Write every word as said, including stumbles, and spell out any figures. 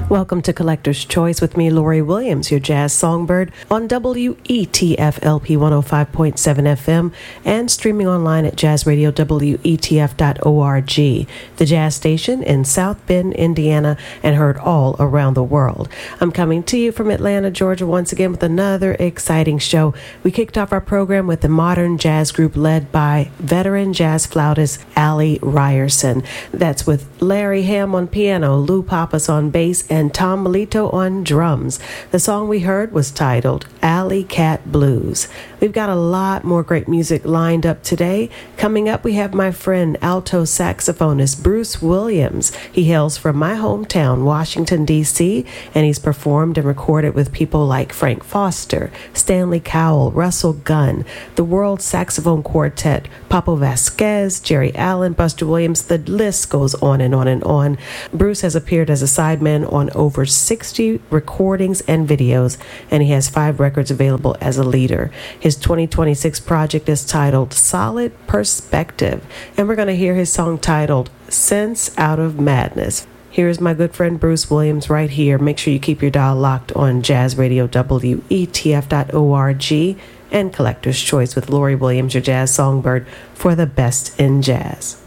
Welcome to Collector's Choice with me, Lori Williams, your jazz songbird on W E T F L P one oh five point seven F M and streaming online at jazz radio W E T F dot org, the jazz station in South Bend, Indiana, and heard all around the world. I'm coming to you from Atlanta, Georgia, once again with another exciting show. We kicked off our program with a modern jazz group led by veteran jazz flautist Allie Ryerson. That's with Larry Ham on piano, Lou Pappas on bass, and and Tom Melito on drums. The song we heard was titled Alley Cat Blues. We've got a lot more great music lined up today. Coming up, we have my friend alto saxophonist Bruce Williams. He hails from my hometown, Washington, D C, and he's performed and recorded with people like Frank Foster, Stanley Cowell, Russell Gunn, the World Saxophone Quartet, Papo Vasquez, Jerry Allen, Buster Williams. The list goes on and on and on. Bruce has appeared as a sideman on over sixty recordings and videos, and he has five records available as a leader. His twenty twenty-six project is titled Solid Perspective, and we're going to hear his song titled Sense Out of Madness. Here's my good friend Bruce Williams right here. Make sure you keep your dial locked on Jazz Radio W E T F dot org and Collector's Choice with Lori Williams, your jazz songbird, for the best in jazz.